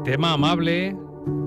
Tema amable,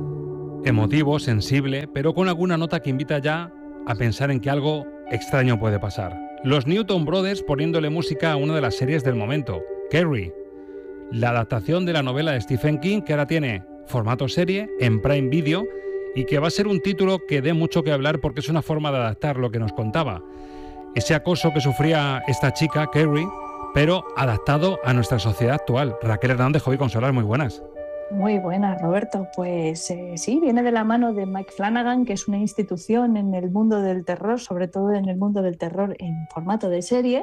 emotivo, sensible, pero con alguna nota que invita ya a pensar en que algo extraño puede pasar. Los Newton Brothers poniéndole música a una de las series del momento, Carrie, la adaptación de la novela de Stephen King, que ahora tiene formato serie en Prime Video y que va a ser un título que dé mucho que hablar porque es una forma de adaptar lo que nos contaba. Ese acoso que sufría esta chica, Carrie, pero adaptado a nuestra sociedad actual. Raquel Hernández, Hobby Consolas, muy buenas. Muy buenas, Roberto. Pues sí, viene de la mano de Mike Flanagan, que es una institución en el mundo del terror, sobre todo en el mundo del terror en formato de serie.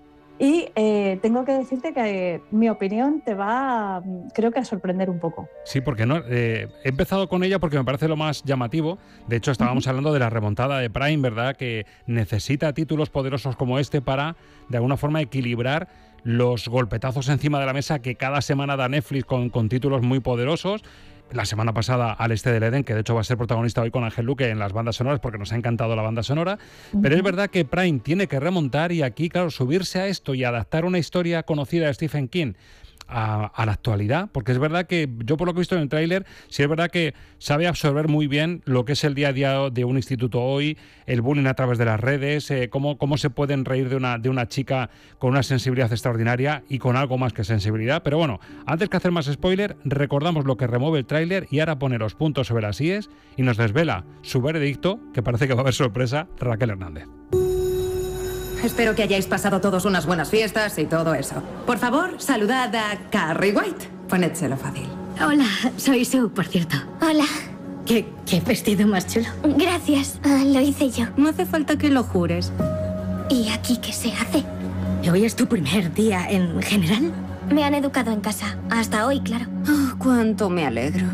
Y tengo que decirte que mi opinión te va, creo que a sorprender un poco. Sí, porque no, he empezado con ella porque me parece lo más llamativo. De hecho, estábamos hablando de la remontada de Prime, ¿verdad? Que necesita títulos poderosos como este para, de alguna forma, equilibrar los golpetazos encima de la mesa que cada semana da Netflix con títulos muy poderosos. La semana pasada Al Este del Edén, que de hecho va a ser protagonista hoy con Ángel Luque en las bandas sonoras porque nos ha encantado la banda sonora, pero es verdad que Prime tiene que remontar y aquí, claro, subirse a esto y adaptar una historia conocida de Stephen King a la actualidad, porque es verdad que yo por lo que he visto en el tráiler, sí es verdad que sabe absorber muy bien lo que es el día a día de un instituto hoy, el bullying a través de las redes, cómo se pueden reír de una chica con una sensibilidad extraordinaria y con algo más que sensibilidad. Pero bueno, antes que hacer más spoiler, recordamos lo que remueve el tráiler y ahora pone los puntos sobre las íes y nos desvela su veredicto, que parece que va a haber sorpresa, Raquel Hernández. Espero que hayáis pasado todos unas buenas fiestas y todo eso. Por favor, saludad a Carrie White. Ponédselo fácil. Hola, soy Sue, por cierto. Hola. ¿Qué vestido más chulo? Gracias, lo hice yo. No hace falta que lo jures. ¿Y aquí qué se hace? ¿Hoy es tu primer día en general? Me han educado en casa. Hasta hoy, claro. Oh, cuánto me alegro.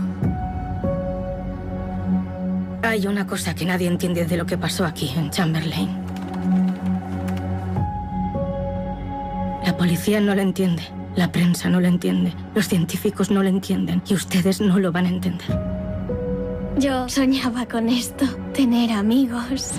Hay una cosa que nadie entiende de lo que pasó aquí en Chamberlain. La policía no lo entiende, la prensa no lo entiende, los científicos no lo entienden y ustedes no lo van a entender. Yo soñaba con esto, tener amigos.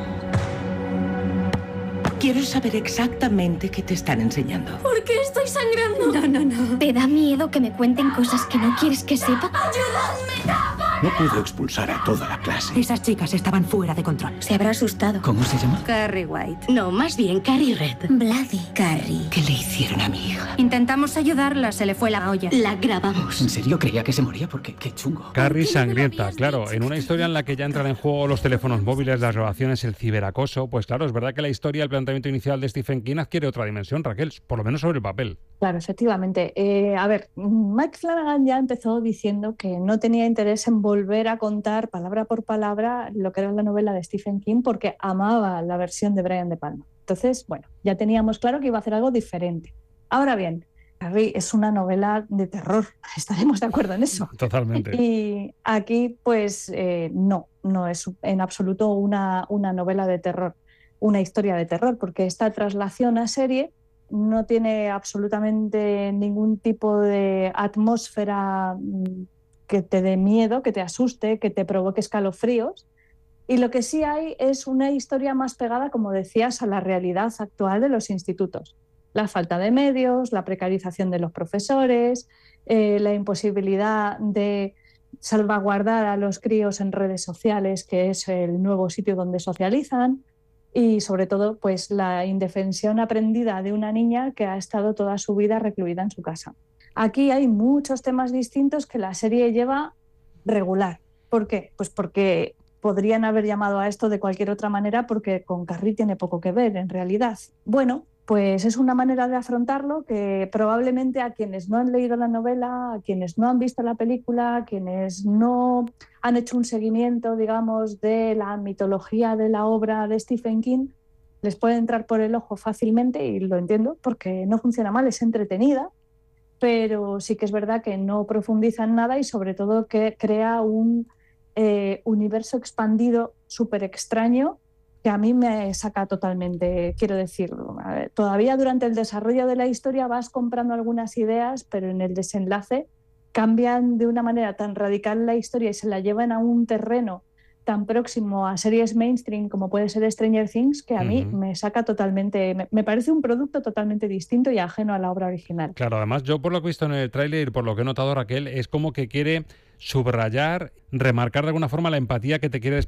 Quiero saber exactamente qué te están enseñando. ¿Por qué estoy sangrando? No. ¿Te da miedo que me cuenten cosas que no quieres que sepa? ¡Ayudadme! No puedo expulsar a toda la clase. Esas chicas estaban fuera de control. Se habrá asustado. ¿Cómo se llama? Carrie White. No, más bien Carrie Red. Bloody. Carrie. ¿Qué le hicieron a mi hija? Intentamos ayudarla, se le fue la olla. La grabamos. ¿En serio creía que se moría? Porque qué chungo. Carrie sangrienta, claro, en una historia en la que ya entran en juego los teléfonos móviles, las grabaciones, el ciberacoso, pues claro, es verdad que la historia, el planteamiento inicial de Stephen King adquiere otra dimensión, Raquel, por lo menos sobre el papel. Claro, efectivamente. A ver, Mike Flanagan ya empezó diciendo que no tenía interés en volver a contar palabra por palabra lo que era la novela de Stephen King porque amaba la versión de Brian De Palma. Entonces, bueno, ya teníamos claro que iba a hacer algo diferente. Ahora bien, Carrie es una novela de terror, estaremos de acuerdo en eso. Totalmente. Y aquí, pues, no es en absoluto una novela de terror, una historia de terror, porque esta traslación a serie no tiene absolutamente ningún tipo de atmósfera que te dé miedo, que te asuste, que te provoque escalofríos. Y lo que sí hay es una historia más pegada, como decías, a la realidad actual de los institutos. La falta de medios, la precarización de los profesores, la imposibilidad de salvaguardar a los críos en redes sociales, que es el nuevo sitio donde socializan, y sobre todo pues la indefensión aprendida de una niña que ha estado toda su vida recluida en su casa. Aquí hay muchos temas distintos que la serie lleva regular. ¿Por qué? Pues porque podrían haber llamado a esto de cualquier otra manera porque con Carrie tiene poco que ver en realidad. Bueno, pues es una manera de afrontarlo que probablemente a quienes no han leído la novela, a quienes no han visto la película, a quienes no han hecho un seguimiento, digamos, de la mitología de la obra de Stephen King, les puede entrar por el ojo fácilmente y lo entiendo porque no funciona mal, es entretenida, pero sí que es verdad que no profundiza en nada y sobre todo que crea un universo expandido súper extraño que a mí me saca totalmente, quiero decirlo. Todavía durante el desarrollo de la historia vas comprando algunas ideas, pero en el desenlace cambian de una manera tan radical la historia y se la llevan a un terreno tan próximo a series mainstream como puede ser Stranger Things, que a mí me saca totalmente, me parece un producto totalmente distinto y ajeno a la obra original. Claro, además yo por lo que he visto en el tráiler y por lo que he notado, Raquel, es como que quiere subrayar, remarcar de alguna forma la empatía que te quiere